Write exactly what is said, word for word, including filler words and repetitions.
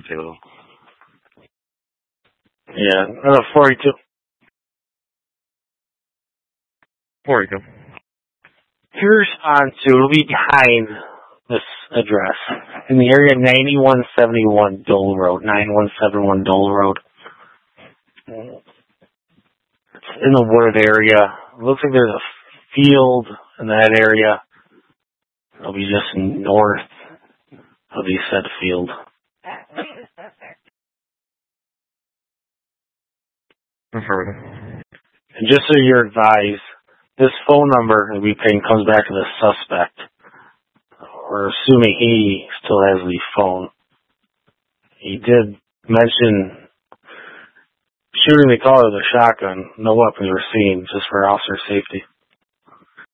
say with them. Yeah, uh, forty-two. forty-two. Here's on to, it'll be behind this address, in the area ninety-one seventy-one Dole Road, ninety-one seventy-one Dole Road. It's in the wooded area. It looks like there's a field in that area. It'll be just north of the said field. Affirmative. And just so you're advised, this phone number that we ping comes back to the suspect. We're assuming he still has the phone. He did mention shooting the caller with a shotgun. No weapons were seen, just for officer safety.